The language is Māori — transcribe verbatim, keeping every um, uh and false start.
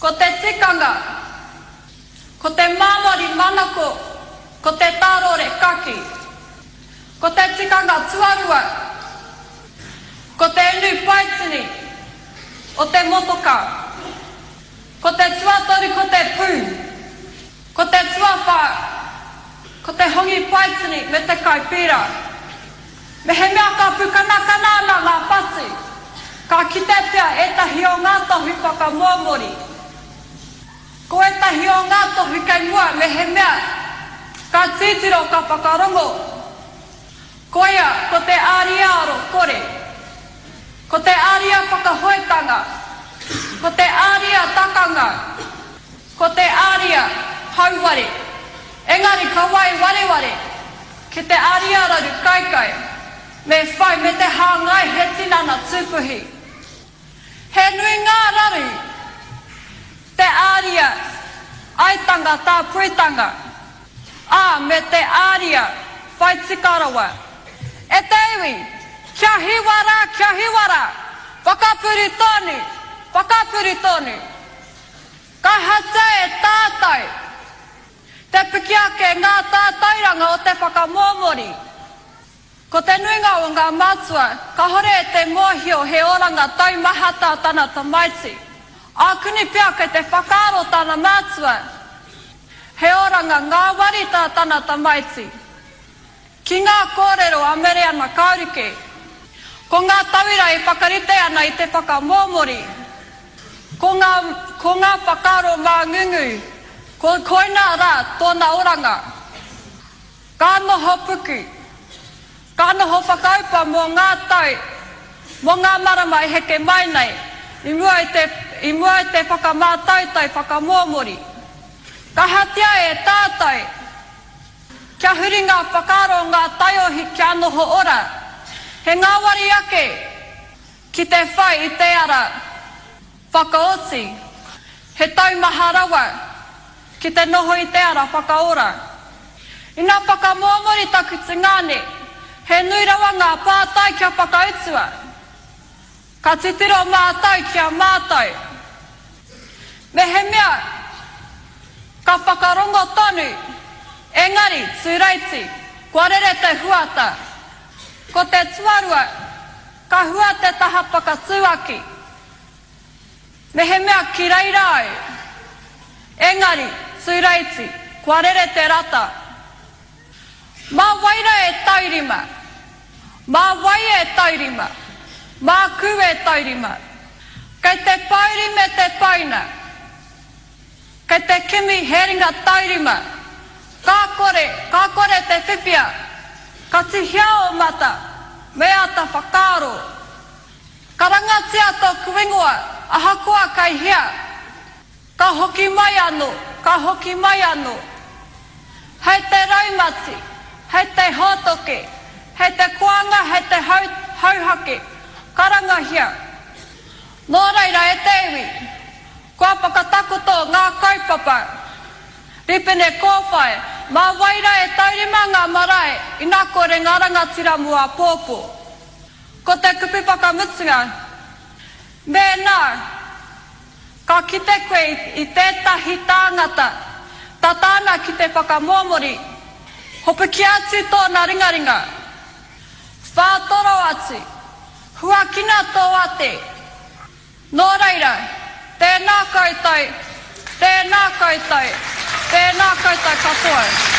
ko te tikanga, ko te mamori manako, ko te tarore kaki, ko te tikanga tuarua, ko te inu paitini, o te motoka, ko te tuatori ko te pū, ko te tuawha, ko te hongi paitini me te kaipira. Me he mea ka pukanakanana ngā pati, ka kite pia e tahi o ngā tohi whakamōmori. Ko e tahi o ngā tohi kei mua me he mea ka titiro ka whakarongo. Ko ia, ko te aria aro kore, ko te aria whakahoetanga, ko te aria takanga, ko te aria hauware, engari ka wai wareware, ki te aria raru kaikai, me whai me te hāngai he tinana tūpuhi. He nui ngā raru, te aria aitanga tā puitanga, a me te aria whai tikarawa. E te iwi, kia hiwara, kia hiwara, whakapuri tonu, whakapuri tonu. Ka hata e tātai, te pikiake ngā tātairanga o te whakamōmori. Ko te nuinga o ngā mātua, ka hore e te mōhio he oranga tau mahata tana tamaiti. A kuni pia kei te whakaaro tana mātua, he oranga ngā warita tana tamaiti. Ki ngā kōrero a mere ana kaurike, ko ngā tawira e whakarite ana i te whakamōmori, ko ngā, ko ngā whakaaro mā ngungu, ko koina rā tōna oranga, ka noho puku, ka noho whakaupa mō ngā tau, mō ngā marama i heke mai nei, i mua i te, i mua i te whakamātautai whakamōmori. Ka hatia e tātai, kia huri ngā whakaaro ngā taiohi kia noho ora, he ngā wari ake, ki te whai i te ara, whakaoti, he tau maharawa, ki te noho i te ara whakaora. I ngā whakamōmori taku te ngāne, he nui rawa ngā pātai kia whakautua, ka titiro mātau kia mātau. Me he mea, ka whakarongo tonu, engari, tūreiti, kua rere te huata, ko te tuarua, ka hua te taha whakatuaki. Me he mea ki reirau, engari, tūreiti, kua rere te rata. Mā waira e taurima, mā wai e taurima, mā ku e taurima, kei te pauri me te pauna, kei te kimi heringa taurima, ka kore, ka kore te whiwhia, ka tihia o mata, mea ta whakaaro. Ka rangatia tō kuingoa, aha kua kai hia, ka hoki mai anō, ka hoki mai anō. Hei te raumati, hei te hotoke, hei te kuanga, hei te hau, hauhake, ka rangahia. Nō reira e te iwi, kua pakatakoto ngā kaupapa, ripene kōwhai, mā waira e taurima ngā marae, i nā kore ngā rangatira mua pōpō. Ko te kupipaka mutunga, me nā, ka kite koe i tētahi tāngata, tā tāna ki te whakamōmori, hopu ki atu tōna ringaringa, whātoro atu, huakina tō ate, nō reira, tēnā koutou, tēnā koutou, tēnā koutou katoa.